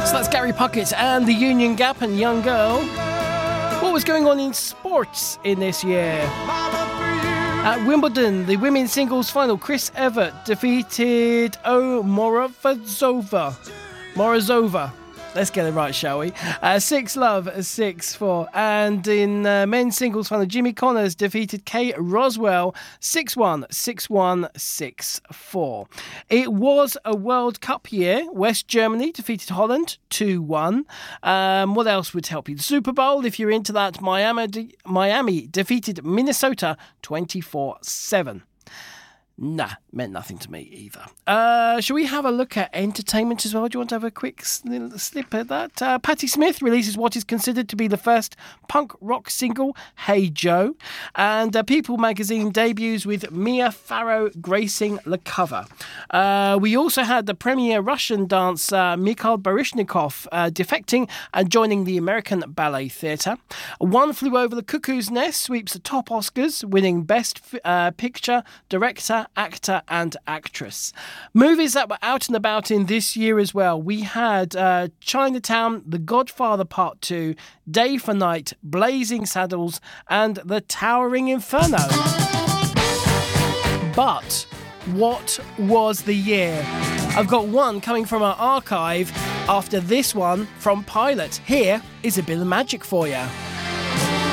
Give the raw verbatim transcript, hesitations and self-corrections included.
So that's Gary Puckett and the Union Gap and Young Girl. What was going on in sports in this year? At Wimbledon, the women's singles final, Chris Evert defeated Oh Morozova. Morozova. Let's get it right, shall we? Uh, six love, six four. And in uh, men's singles final, Jimmy Connors defeated Kay Roswell six one, six one, six four. It was a World Cup year. West Germany defeated Holland two one. Um, what else would help you? The Super Bowl, if you're into that, Miami, Miami defeated Minnesota twenty-four seven. Nah, meant nothing to me either. Uh, shall we have a look at entertainment as well? Do you want to have a quick slip at that? Uh, Patti Smith releases what is considered to be the first punk rock single, Hey Joe. And uh, People magazine debuts with Mia Farrow gracing the cover. Uh, we also had the premier Russian dancer Mikhail Baryshnikov uh, defecting and joining the American Ballet Theatre. One Flew Over the Cuckoo's Nest sweeps the top Oscars, winning Best uh, Picture, Director, Actor and Actress. Movies that were out and about in this year as well. We had uh, Chinatown, The Godfather Part two, Day for Night, Blazing Saddles and The Towering Inferno. But what was the year? I've got one coming from our archive after this one from Pilot. Here is a bit of magic for you.